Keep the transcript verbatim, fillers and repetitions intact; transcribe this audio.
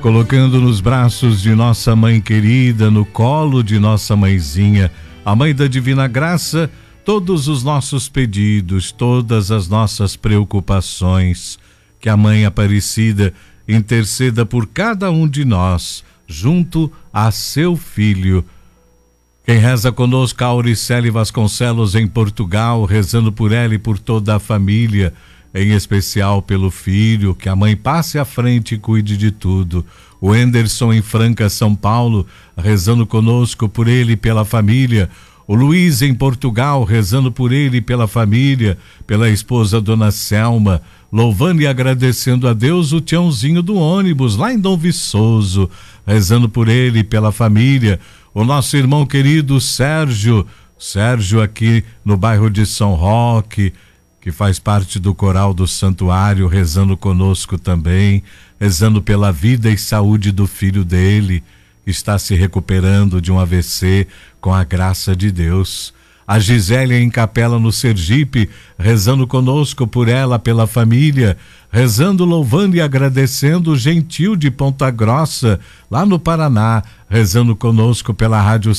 colocando nos braços de nossa mãe querida, no colo de nossa mãezinha, a mãe da divina graça, todos os nossos pedidos, todas as nossas preocupações. Que a mãe Aparecida interceda por cada um de nós, junto a seu filho. Quem reza conosco, a Auricele Vasconcelos em Portugal, rezando por ela e por toda a família, em especial pelo filho, que a mãe passe à frente e cuide de tudo. O Anderson em Franca, São Paulo, rezando conosco por ele e pela família. O Luiz em Portugal, rezando por ele e pela família, pela esposa Dona Selma, louvando e agradecendo a Deus. O Tiãozinho do ônibus, lá em Dom Viçoso, rezando por ele e pela família. O nosso irmão querido Sérgio, Sérgio aqui no bairro de São Roque, que faz parte do coral do santuário, rezando conosco também, rezando pela vida e saúde do filho dele, que está se recuperando de um A V C com a graça de Deus. A Gisélia em Capela, no Sergipe, rezando conosco por ela, pela família, rezando, louvando e agradecendo. O Gentil de Ponta Grossa, lá no Paraná, rezando conosco pela Rádio